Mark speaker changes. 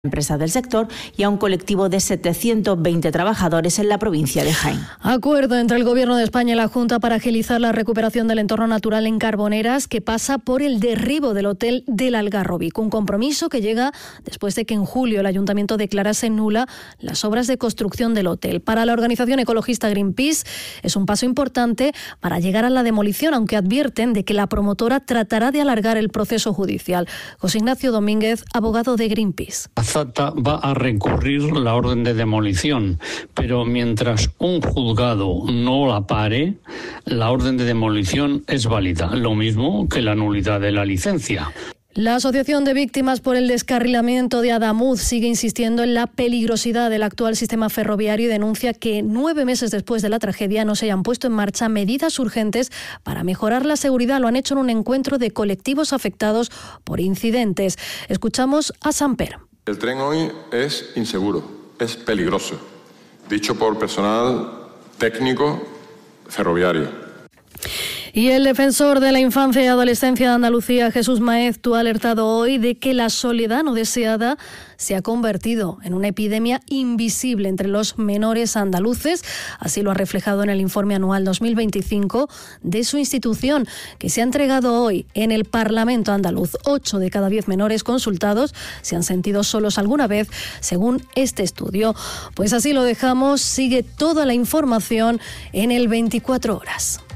Speaker 1: empresas del sector y a un colectivo de 720 trabajadores en la provincia de Jaén.
Speaker 2: Acuerdo entre el Gobierno de España y la Junta para agilizar la recuperación del entorno natural en Carboneras, que pasa por el derribo del hotel del Algarrobic. Un compromiso que llega después de que en julio el Ayuntamiento declarase nula las obras de construcción del hotel. Para la organización ecologista Greenpeace es un paso importante para llegar a la demolición, aunque advierten de que la promotora tratará de alargar el proceso judicial. José Ignacio Domínguez, abogado de Greenpeace.
Speaker 3: Zata va a recurrir la orden de demolición, pero mientras un juzgado no la pare, la orden de demolición es válida, lo mismo que la nulidad de la licencia.
Speaker 2: La Asociación de Víctimas por el Descarrilamiento de Adamuz sigue insistiendo en la peligrosidad del actual sistema ferroviario y denuncia que 9 meses después de la tragedia no se hayan puesto en marcha medidas urgentes para mejorar la seguridad. Lo han hecho en un encuentro de colectivos afectados por incidentes. Escuchamos a Samper.
Speaker 4: El tren hoy es inseguro, es peligroso, dicho por personal técnico ferroviario.
Speaker 2: Y el defensor de la infancia y adolescencia de Andalucía, Jesús Maeztu, ha alertado hoy de que la soledad no deseada se ha convertido en una epidemia invisible entre los menores andaluces. Así lo ha reflejado en el informe anual 2025 de su institución, que se ha entregado hoy en el Parlamento andaluz. 8 de cada 10 menores consultados se han sentido solos alguna vez, según este estudio. Pues así lo dejamos. Sigue toda la información en el 24 horas.